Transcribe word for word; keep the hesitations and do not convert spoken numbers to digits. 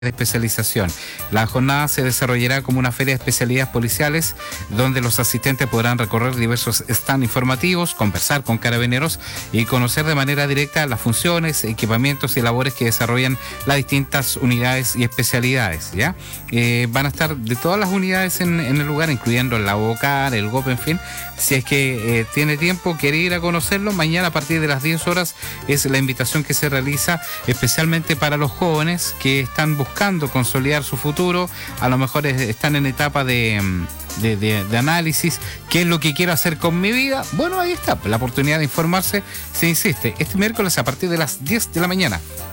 de especialización. La jornada se desarrollará como una feria de especialidades policiales donde los asistentes podrán recorrer diversos stands informativos, conversar con carabineros y conocer de manera directa las funciones, equipamientos y labores que desarrollan las distintas unidades y especialidades, ¿ya? Eh, van a estar de todas las unidades en, en el lugar, incluyendo la OCAR, el G O P, en fin. Si es que eh, tiene tiempo, quiere ir a conocerlo, mañana a partir de las diez horas es la invitación que se realiza especialmente para los jóvenes que están buscando buscando consolidar su futuro, a lo mejor están en etapa de, de, de, de análisis, qué es lo que quiero hacer con mi vida. Bueno, ahí está, la oportunidad de informarse se insiste, este miércoles a partir de las diez de la mañana.